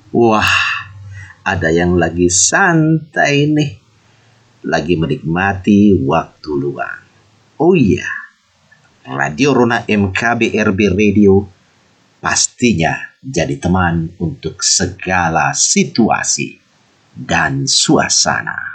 Wah, ada yang lagi santai nih, lagi menikmati waktu luang. Oh iya, Radio Rona MKBRB Radio pastinya jadi teman untuk segala situasi dan suasana.